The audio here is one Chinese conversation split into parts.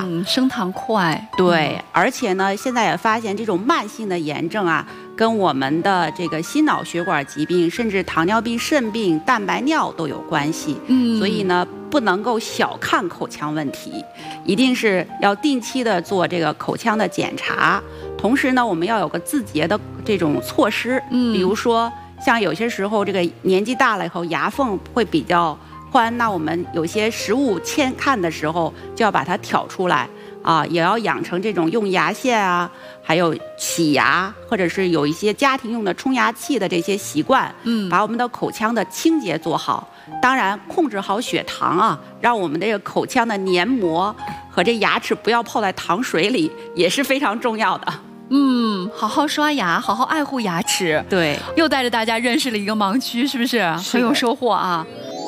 大， 升糖快。 对，而且呢，现在也发现这种慢性的炎症啊，跟我们的这个心脑血管疾病，甚至糖尿病、肾病、蛋白尿都有关系。所以呢，不能够小看口腔问题，一定是要定期的做这个口腔的检查。同时呢，我们要有个自洁的这种措施，比如说像有些时候这个年纪大了以后，牙缝会比较宽，那我们有些食物切看的时候就要把它挑出来啊，也要养成这种用牙线啊，还有洗牙，或者是有一些家庭用的冲牙器的这些习惯，把我们的口腔的清洁做好。当然，控制好血糖啊，让我们这个口腔的黏膜和这牙齿不要泡在糖水里，也是非常重要的。 好好刷牙，好好爱护牙齿。 对， 又带着大家认识了一个盲区，是不是？很有收获啊！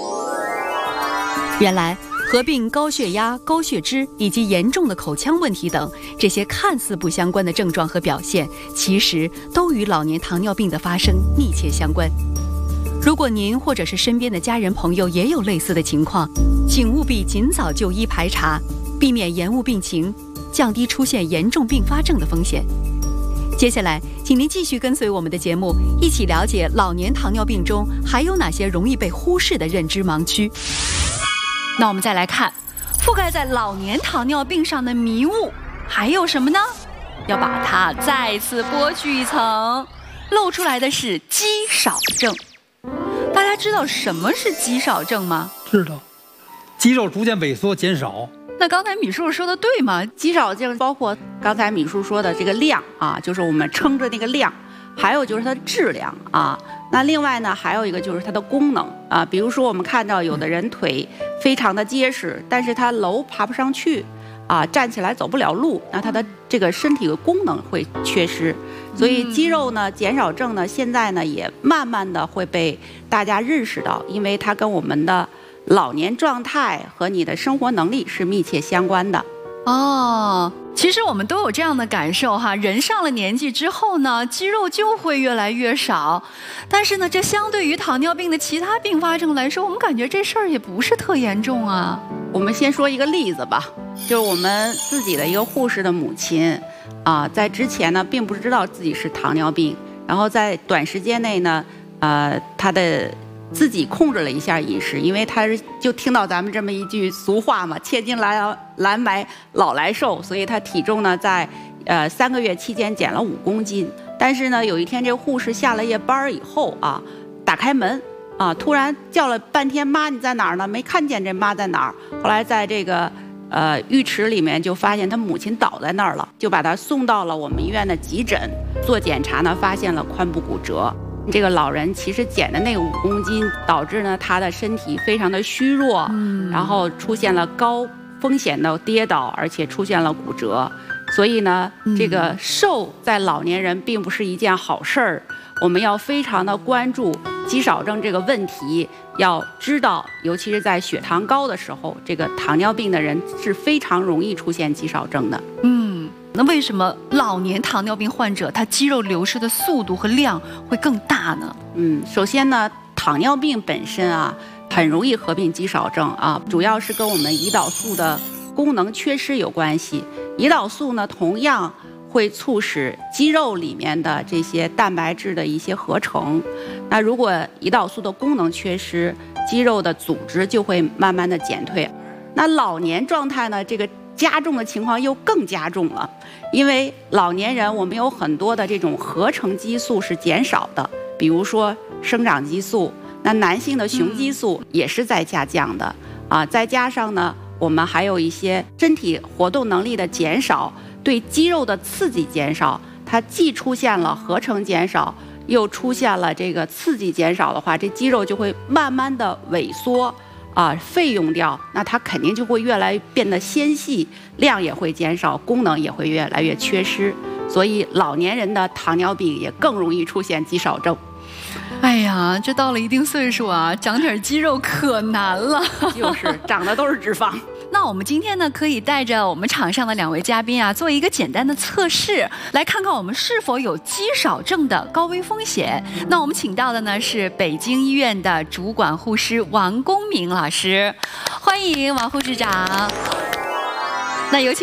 原来合并高血压、高血脂以及严重的口腔问题等这些看似不相关的症状和表现，其实都与老年糖尿病的发生密切相关。如果您或者是身边的家人朋友也有类似的情况，请务必尽早就医排查，避免延误病情，降低出现严重并发症的风险。接下来，请您继续跟随我们的节目，一起了解老年糖尿病中还有哪些容易被忽视的认知盲区。那我们再来看，覆盖在老年糖尿病上的迷雾还有什么呢？要把它再次剥去一层，露出来的是肌少症。大家知道什么是肌少症吗？ 知道，肌肉逐渐萎缩减少。 那刚才米叔叔说的对吗？ 肌少症包括刚才米叔说的这个量啊，就是我们称着那个量，还有就是它的质量啊。那另外呢，还有一个就是它的功能啊，比如说我们看到有的人腿非常的结实，但是他楼爬不上去啊，站起来走不了路，那他的这个身体的功能会缺失。所以肌肉呢减少症呢，现在呢也慢慢的会被大家认识到，因为它跟我们的老年状态和你的生活能力是密切相关的。 其实我们都有这样的感受哈，人上了年纪之后呢，肌肉就会越来越少。但是呢，这相对于糖尿病的其他并发症来说，我们感觉这事儿也不是特严重啊。 我们先说一个例子吧，就是我们自己的一个护士的母亲啊，在之前呢并不知道自己是糖尿病，然后在短时间内呢，她的自己控制了一下饮食，因为他就听到咱们这么一句俗话嘛，千金难买老来瘦，所以他体重呢在3个月期间减了5公斤。但是呢，有一天这护士下了夜班以后啊，打开门啊，突然叫了半天妈你在哪儿呢？没看见这妈在哪儿。后来在这个浴池里面就发现他母亲倒在那儿了，就把他送到了我们医院的急诊做检查呢，发现了髋部骨折。这个老人其实减的那个5公斤，导致呢他的身体非常的虚弱，然后出现了高风险的跌倒，而且出现了骨折。所以呢，这个瘦在老年人并不是一件好事儿，我们要非常的关注肌少症这个问题，要知道，尤其是在血糖高的时候，这个糖尿病的人是非常容易出现肌少症的。 那为什么老年糖尿病患者他肌肉流失的速度和量会更大呢？ 首先呢，糖尿病本身啊，很容易合并肌少症啊，主要是跟我们胰岛素的功能缺失有关系。胰岛素呢，同样会促使肌肉里面的这些蛋白质的一些合成。那如果胰岛素的功能缺失，肌肉的组织就会慢慢的减退。那老年状态呢，这个加重的情况又更加重了，因为老年人我们有很多的这种合成激素是减少的，比如说生长激素，那男性的雄激素也是在下降的啊，再加上呢，我们还有一些身体活动能力的减少，对肌肉的刺激减少，它既出现了合成减少，又出现了这个刺激减少的话，这肌肉就会慢慢的萎缩。费用掉，那它肯定就会越来变得纤细，量也会减少，功能也会越来越缺失，所以老年人的糖尿病也更容易出现肌少症。 哎呀，这到了一定岁数啊，长点肌肉可难了， 就是长的都是脂肪。 那我们今天呢，可以带着我们场上的2位嘉宾啊，做一个简单的测试，来看看我们是否有肌少症的高危风险。那我们请到的呢是北京医院的主管护士王公明老师，欢迎王护士长。那有请。